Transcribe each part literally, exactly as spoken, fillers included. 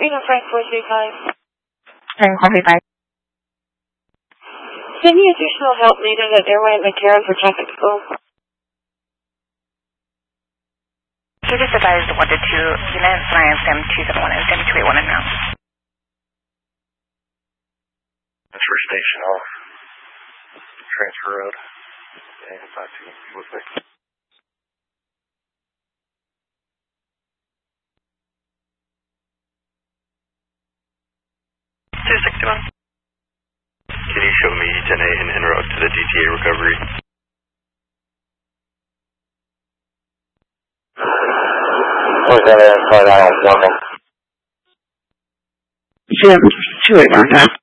Freedom Frank four three five. Frank four three five. Any additional help needed at Airway McCarran for traffic school? He just advised one to two, United Science M two seven one and M two eight one and now. That's for station off. Transfer road. Yeah, five two. Looks like. two sixty-one. Can you show me ten A and en route to the G T A recovery? What's that inside out? Welcome. Jim, two eight one now.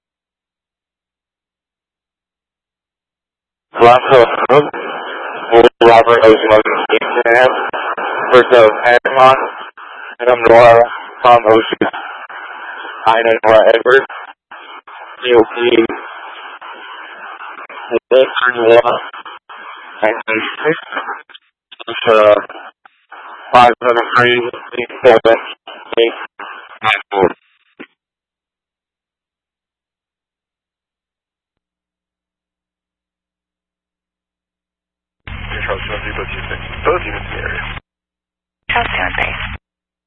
Blanco Road. Robert Ocean Ocean. First of Panama. And I'm Nora Tom Ocean. I know Nora Edwards. You'll see the thirty-one and eighty-six. It's uh, five seven three eight seven eight nine four. Charles, you want to do both units? Both units in the area. Charles, two one three.